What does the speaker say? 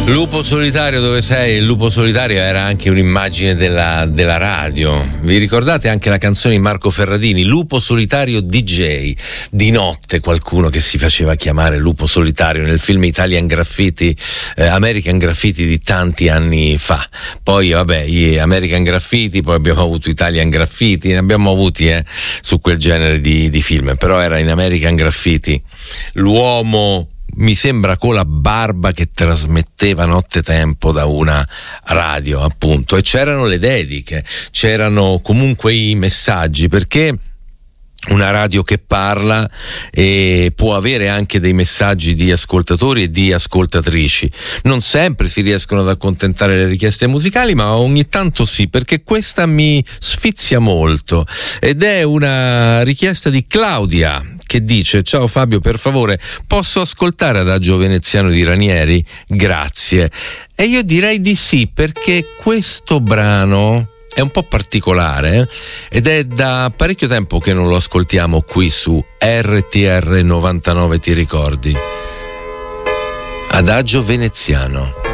Lupo solitario, dove sei? Il lupo solitario era anche un'immagine della radio. Vi ricordate anche la canzone di Marco Ferradini, Lupo solitario DJ? Di notte qualcuno che si faceva chiamare Lupo solitario nel film American Graffiti di tanti anni fa. Poi vabbè, gli American Graffiti, poi abbiamo avuto Italian Graffiti, ne abbiamo avuti su quel genere di film, però era in American Graffiti l'uomo, mi sembra, con la barba, che trasmetteva nottetempo da una radio, appunto, e c'erano le dediche, c'erano comunque i messaggi, perché una radio che parla e può avere anche dei messaggi di ascoltatori e di ascoltatrici. Non sempre si riescono ad accontentare le richieste musicali, ma ogni tanto sì, perché questa mi sfizia molto, ed è una richiesta di Claudia, che dice: ciao Fabio, per favore posso ascoltare Adagio veneziano di Ranieri? Grazie. E io direi di sì, perché questo brano è un po' particolare ed è da parecchio tempo che non lo ascoltiamo qui su RTR 99, ti ricordi? Adagio veneziano.